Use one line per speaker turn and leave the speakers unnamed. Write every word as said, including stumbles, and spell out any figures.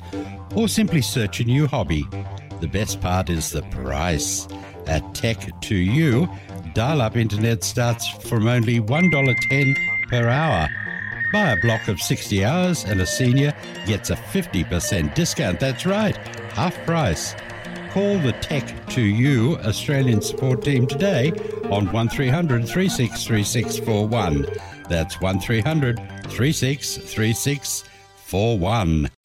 or simply search a new hobby. The best part is the price. At Tech to You, dial-up internet starts from only one dollar ten per hour. Buy a block of sixty hours and a senior gets a fifty percent discount. That's right, half price. Call the Tech to You Australian support team today on one three hundred, three six three six four one. That's one three hundred, three six three six four one.